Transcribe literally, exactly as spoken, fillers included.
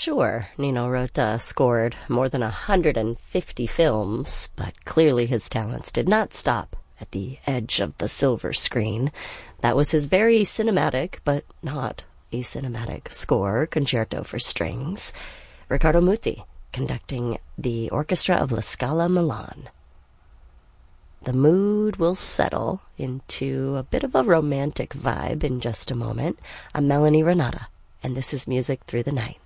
Sure, Nino Rota scored more than a hundred fifty films, but clearly his talents did not stop at the edge of the silver screen. That was his very cinematic, but not a cinematic score, Concerto for Strings. Riccardo Muti conducting the orchestra of La Scala Milan. The mood will settle into a bit of a romantic vibe in just a moment. I'm Melanie Renata, and this is Music Through the Night.